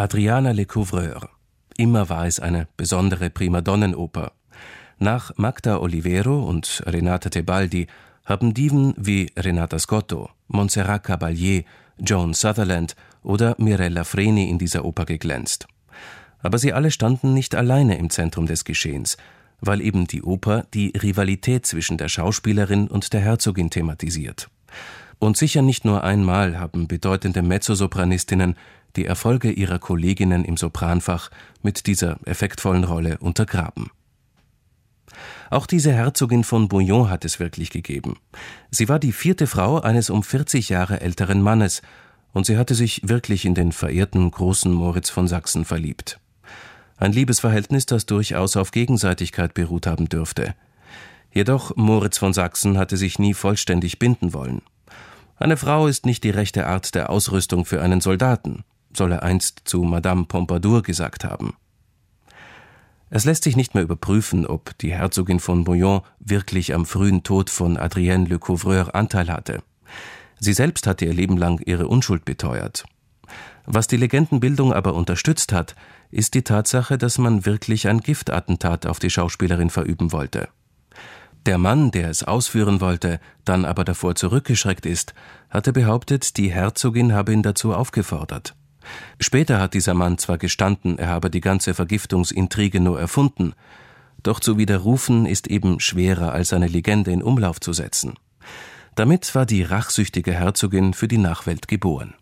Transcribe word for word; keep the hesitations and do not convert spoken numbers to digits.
Adriana Lecouvreur. Immer war es eine besondere Primadonnenoper. Nach Magda Olivero und Renata Tebaldi haben Diven wie Renata Scotto, Montserrat Caballé, Joan Sutherland oder Mirella Freni in dieser Oper geglänzt. Aber sie alle standen nicht alleine im Zentrum des Geschehens, weil eben die Oper die Rivalität zwischen der Schauspielerin und der Herzogin thematisiert. Und sicher nicht nur einmal haben bedeutende Mezzosopranistinnen die Erfolge ihrer Kolleginnen im Sopranfach mit dieser effektvollen Rolle untergraben. Auch diese Herzogin von Bouillon hat es wirklich gegeben. Sie war die vierte Frau eines um vierzig Jahre älteren Mannes und sie hatte sich wirklich in den verehrten großen Moritz von Sachsen verliebt. Ein Liebesverhältnis, das durchaus auf Gegenseitigkeit beruht haben dürfte. Jedoch Moritz von Sachsen hatte sich nie vollständig binden wollen. Eine Frau ist nicht die rechte Art der Ausrüstung für einen Soldaten, soll er einst zu Madame Pompadour gesagt haben. Es lässt sich nicht mehr überprüfen, ob die Herzogin von Bouillon wirklich am frühen Tod von Adrienne Lecouvreur Anteil hatte. Sie selbst hatte ihr Leben lang ihre Unschuld beteuert. Was die Legendenbildung aber unterstützt hat, ist die Tatsache, dass man wirklich ein Giftattentat auf die Schauspielerin verüben wollte. Der Mann, der es ausführen wollte, dann aber davor zurückgeschreckt ist, hatte behauptet, die Herzogin habe ihn dazu aufgefordert. Später hat dieser Mann zwar gestanden, er habe die ganze Vergiftungsintrige nur erfunden, doch zu widerrufen ist eben schwerer, als eine Legende in Umlauf zu setzen. Damit war die rachsüchtige Herzogin für die Nachwelt geboren.